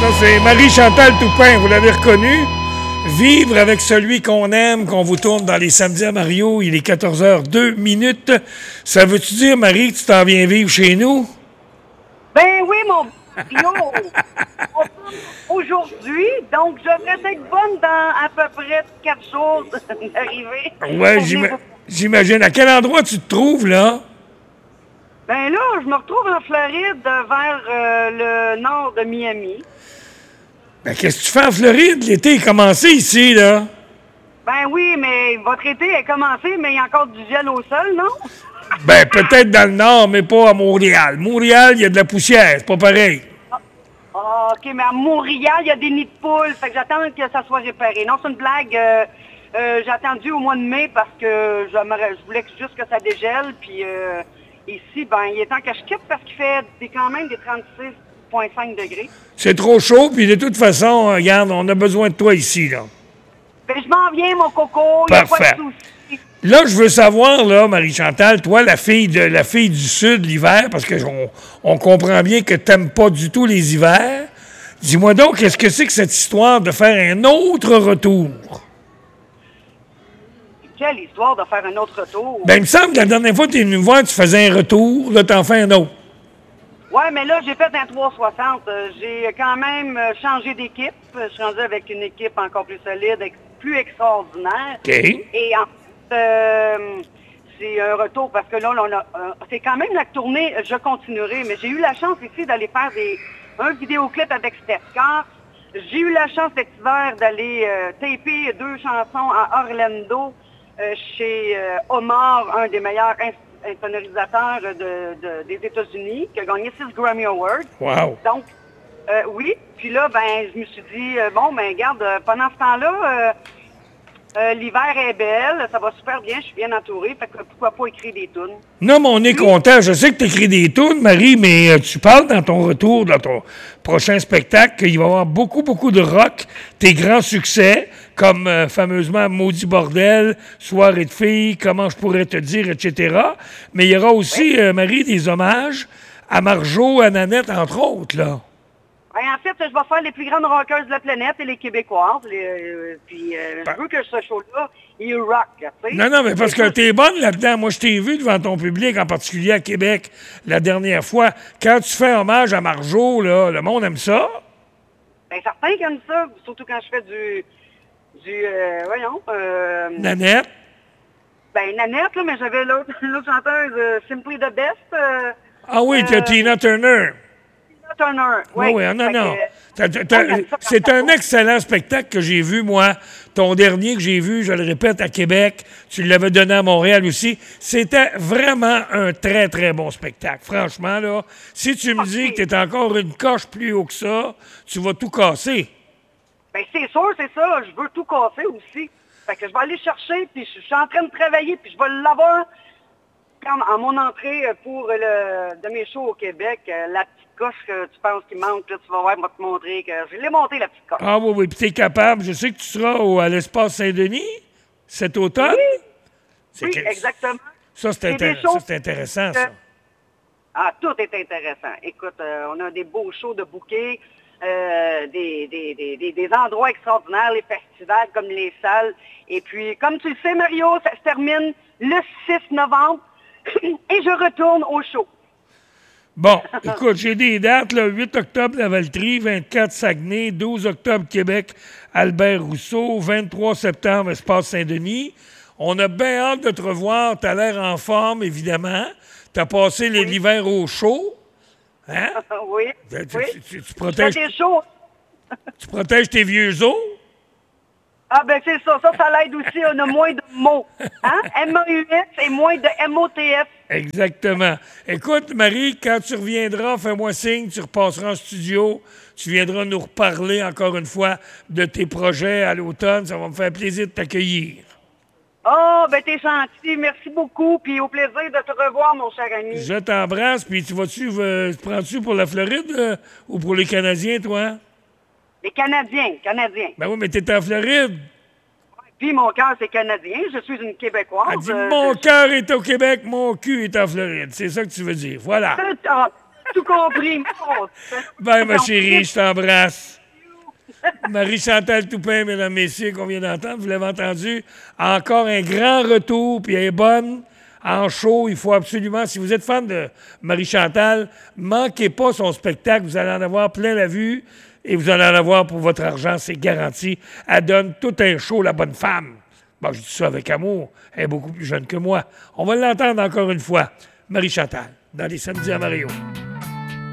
Ça, c'est Marie-Chantal Toupin, vous l'avez reconnue. Vivre avec celui qu'on aime, qu'on vous tourne dans les samedis à Mario, il est 14h02. Ça veut-tu dire, Marie, que tu t'en viens vivre chez nous? Ben oui, mon Mario. On tourne aujourd'hui, donc je devrais être bonne dans à peu près 4 jours d'arriver. Ouais, j'imagine. À quel endroit tu te trouves, là? Ben là, je me retrouve en Floride, vers le nord de Miami. Ben, qu'est-ce que tu fais en Floride? L'été est commencé ici, là. Ben oui, mais votre été a commencé, mais il y a encore du gel au sol, non? Ben, peut-être dans le nord, mais pas à Montréal. Montréal, il y a de la poussière, c'est pas pareil. Ah, OK, mais à Montréal, il y a des nids de poules, fait que j'attends que ça soit réparé. Non, c'est une blague. J'ai attendu au mois de mai parce que je voulais juste que ça dégèle, puis ici, ben, il est temps que je quitte parce qu'il fait quand même des 36,5 degrés. C'est trop chaud, puis de toute façon, regarde, on a besoin de toi ici, là. Ben, je m'en viens, mon coco, il n'y a pas de souci. Là, je veux savoir, là, Marie-Chantal, toi, la fille du Sud, l'hiver, parce que on comprend bien que tu n'aimes pas du tout les hivers. Dis-moi donc, qu'est-ce que c'est que cette histoire de faire un autre retour? Quelle histoire de faire un autre retour? Ben, il me semble que la dernière fois que tu es venu me voir, tu faisais un retour, là, t'en fais un autre. Ouais, mais là, j'ai fait un 360. J'ai quand même changé d'équipe. Je suis rendu avec une équipe encore plus solide, plus extraordinaire. OK. Et en c'est un retour parce que là, c'est quand même la tournée, je continuerai, mais j'ai eu la chance ici d'aller faire un vidéoclip avec Steph Carr. J'ai eu la chance cet hiver d'aller taper 2 chansons à Orlando chez Omar, un des meilleurs sonorisateurs des États-Unis, qui a gagné 6 Grammy Awards. Wow! Donc, oui. Puis là, ben, je me suis dit, bon, ben, regarde, pendant ce temps-là, l'hiver est belle, ça va super bien, je suis bien entourée, fait que pourquoi pas écrire des tunes? Non, mais on est content. Je sais que tu écris des tunes, Marie, mais tu parles dans ton retour, dans ton prochain spectacle, qu'il va y avoir beaucoup, beaucoup de rock, tes grands succès, comme fameusement Maudit Bordel, Soirée de filles, Comment je pourrais te dire, etc. Mais il y aura aussi, Marie, des hommages à Marjo, à Nanette, entre autres, là. En fait, je vais faire les plus grandes rockeuses de la planète et les Québécoises. Je veux que ce show-là, il rock, tu sais. Non, mais parce que t'es bonne là-dedans. Moi, je t'ai vu devant ton public, en particulier à Québec, la dernière fois. Quand tu fais hommage à Marjo, là, le monde aime ça. Bien, certains qui aiment ça, surtout quand je fais Nanette. Ben, Nanette, là, mais j'avais l'autre chanteuse, Simply the Best. Ah oui, Tina Turner. Turner. Oui, non. C'est un excellent spectacle que j'ai vu, moi. Ton dernier que j'ai vu, je le répète, à Québec. Tu l'avais donné à Montréal aussi. C'était vraiment un très, très bon spectacle. Franchement, là, si tu me dis que tu es encore une coche plus haut que ça, tu vas tout casser. Bien, c'est sûr, c'est ça. Je veux tout casser aussi. Fait que je vais aller chercher, puis je suis en train de travailler, puis je vais l'avoir à mon entrée pour de mes shows au Québec. La petite coche que tu penses qu'il manque, là, tu vas voir, je vais te montrer que je l'ai montée, la petite coche. Ah oui, puis tu es capable. Je sais que tu seras à l'Espace Saint-Denis cet automne. Oui, exactement. Ça, c'est intéressant, ça. Ah, tout est intéressant. Écoute, on a des beaux shows de bouquets, des endroits extraordinaires, les festivals comme les salles. Et puis, comme tu le sais, Mario, ça se termine le 6 novembre et je retourne au show. Bon, écoute, j'ai des dates, là, 8 octobre, Lavaltrie, 24 Saguenay, 12 octobre, Québec, Albert Rousseau, 23 septembre, Espace Saint-Denis. On a bien hâte de te revoir. Tu as l'air en forme, évidemment. Tu as passé l'hiver au chaud. Hein? Oui. Tu protèges... Tu protèges tes vieux os? Ah, ben c'est ça. Ça l'aide aussi. On a moins de mots. Hein? M-A-U-S et moins de M-O-T-F. Exactement. Écoute, Marie, quand tu reviendras, fais-moi signe, tu repasseras en studio. Tu viendras nous reparler encore une fois de tes projets à l'automne. Ça va me faire plaisir de t'accueillir. Oh, ben t'es gentil. Merci beaucoup. Puis au plaisir de te revoir, mon cher ami. Je t'embrasse. Puis tu prends-tu pour la Floride ou pour les Canadiens, toi? Les Canadiens. Ben oui, mais t'es en Floride. Puis mon cœur, c'est canadien. Je suis une Québécoise. Elle dit, mon cœur est au Québec, mon cul est en Floride. C'est ça que tu veux dire. Voilà. tout compris. Bye, ma chérie, je t'embrasse. Marie-Chantal Toupin, mesdames, messieurs, qu'on vient d'entendre, vous l'avez entendu, encore un grand retour, puis elle est bonne, en show. Il faut absolument, si vous êtes fan de Marie-Chantal, manquez pas son spectacle, vous allez en avoir plein la vue, et vous allez en avoir pour votre argent, c'est garanti. Elle donne tout un show, la bonne femme. Bon, je dis ça avec amour, elle est beaucoup plus jeune que moi. On va l'entendre encore une fois, Marie-Chantal, dans les Samedis à Mario.